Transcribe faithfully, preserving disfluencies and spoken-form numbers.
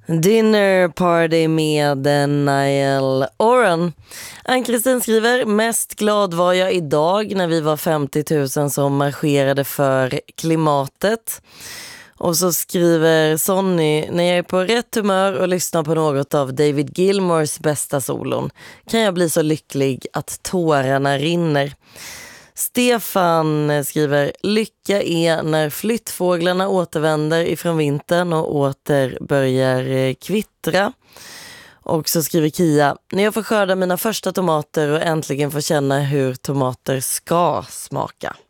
Dinner party med Niall Oran. Ann-Kristin skriver: mest glad var jag idag när vi var femtio tusen som marscherade för klimatet. Och så skriver Sonny: när jag är på rätt humör och lyssnar på något av David Gilmours bästa solon kan jag bli så lycklig att tårarna rinner. Stefan skriver: lycka är när flyttfåglarna återvänder ifrån vintern och åter börjar kvittra. Och så skriver Kia: när jag får skörda mina första tomater och äntligen får känna hur tomater ska smaka.